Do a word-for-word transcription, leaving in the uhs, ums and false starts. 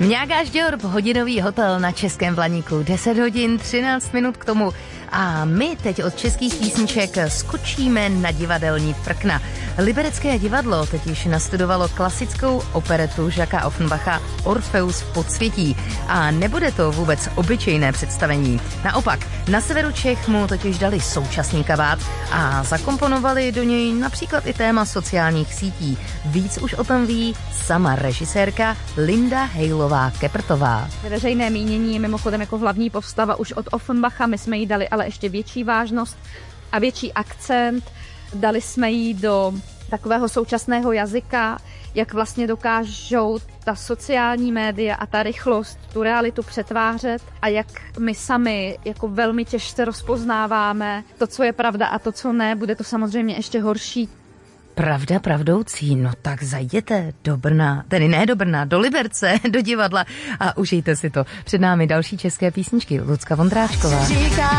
Mňágáš Děrb, hodinový hotel na Českém Blaníku. deset hodin, třináct minut k tomu. A my teď od českých písniček skočíme na divadelní prkna. Liberecké divadlo totiž nastudovalo klasickou operetu Jacquesa Offenbacha Orfeus v podsvětí. A nebude to vůbec obyčejné představení. Naopak, na severu Čech mu totiž dali současný kabát a zakomponovali do něj například i téma sociálních sítí. Víc už o tom ví sama režisérka Linda Hejlová-Keprtová. Veřejné mínění je mimochodem jako hlavní postava už od Offenbacha, my jsme jí dali ale ještě větší vážnost a větší akcent. Dali jsme jí do takového současného jazyka, jak vlastně dokážou ta sociální média a ta rychlost tu realitu přetvářet a jak my sami jako velmi těžce rozpoznáváme to, co je pravda a to, co ne. Bude to samozřejmě ještě horší. Pravda pravdoucí, no tak zajděte do Brna, tedy ne do Brna, do Liberce, do divadla a užijte si to. Před námi další české písničky, Lucka Vondráčková.